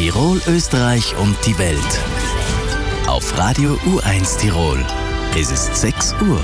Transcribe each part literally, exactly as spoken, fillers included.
Tirol, Österreich und die Welt. Auf Radio U eins Tirol. Es ist sechs Uhr.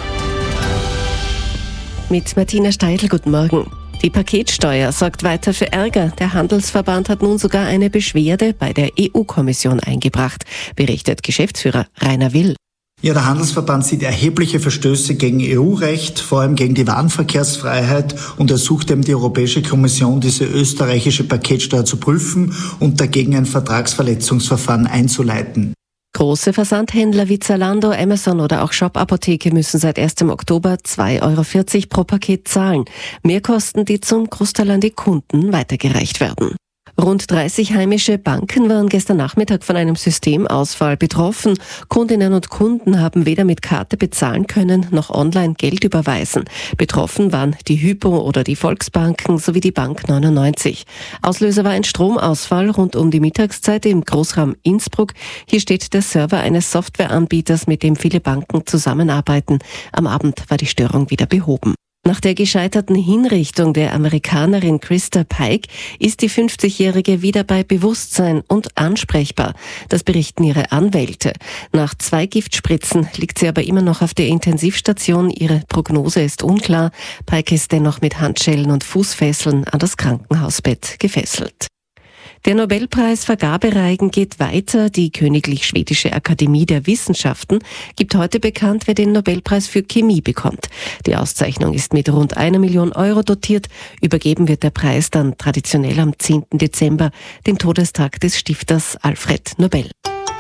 Mit Martina Steidl, guten Morgen. Die Paketsteuer sorgt weiter für Ärger. Der Handelsverband hat nun sogar eine Beschwerde bei der E U-Kommission eingebracht, berichtet Geschäftsführer Rainer Will. Ja, der Handelsverband sieht erhebliche Verstöße gegen E U-Recht, vor allem gegen die Warenverkehrsfreiheit, und ersucht eben die Europäische Kommission, diese österreichische Paketsteuer zu prüfen und dagegen ein Vertragsverletzungsverfahren einzuleiten. Große Versandhändler wie Zalando, Amazon oder auch Shop Apotheke müssen seit erstem Oktober zwei Euro vierzig pro Paket zahlen. Mehrkosten, die zum Großteil an die Kunden weitergereicht werden. Rund dreißig heimische Banken waren gestern Nachmittag von einem Systemausfall betroffen. Kundinnen und Kunden haben weder mit Karte bezahlen können, noch online Geld überweisen. Betroffen waren die Hypo oder die Volksbanken sowie die Bank neunundneunzig. Auslöser war ein Stromausfall rund um die Mittagszeit im Großraum Innsbruck. Hier steht der Server eines Softwareanbieters, mit dem viele Banken zusammenarbeiten. Am Abend war die Störung wieder behoben. Nach der gescheiterten Hinrichtung der Amerikanerin Krista Pike ist die fünfzigjährige wieder bei Bewusstsein und ansprechbar. Das berichten ihre Anwälte. Nach zwei Giftspritzen liegt sie aber immer noch auf der Intensivstation. Ihre Prognose ist unklar. Pike ist dennoch mit Handschellen und Fußfesseln an das Krankenhausbett gefesselt. Der Nobelpreis-Vergabereigen geht weiter. Die Königlich Schwedische Akademie der Wissenschaften gibt heute bekannt, wer den Nobelpreis für Chemie bekommt. Die Auszeichnung ist mit rund einer Million Euro dotiert. Übergeben wird der Preis dann traditionell am zehnten Dezember, dem Todestag des Stifters Alfred Nobel.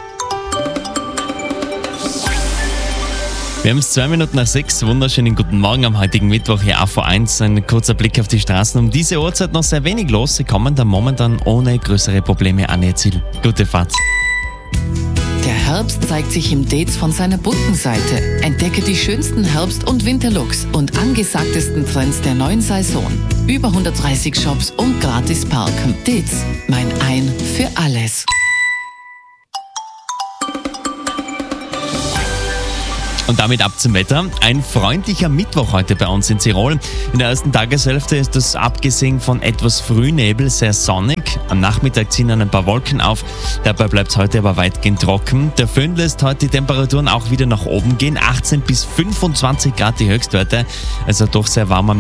Wir haben es zwei Minuten nach sechs. Wunderschönen guten Morgen am heutigen Mittwoch. Hier A V eins. Ein kurzer Blick auf die Straßen. Um diese Uhrzeit noch sehr wenig los. Sie kommen da momentan ohne größere Probleme an ihr Ziel. Gute Fahrt. Der Herbst zeigt sich im Dates von seiner bunten Seite. Entdecke die schönsten Herbst- und Winterlooks und angesagtesten Trends der neuen Saison. Über hundertdreißig Shops und gratis parken. Dates, mein Ein für alles. Und damit ab zum Wetter. Ein freundlicher Mittwoch heute bei uns in Tirol. In der ersten Tageshälfte ist es abgesehen von etwas Frühnebel sehr sonnig. Am Nachmittag ziehen dann ein paar Wolken auf. Dabei bleibt es heute aber weitgehend trocken. Der Föhn lässt heute die Temperaturen auch wieder nach oben gehen. achtzehn bis fünfundzwanzig Grad die Höchstwerte. Also doch sehr warm am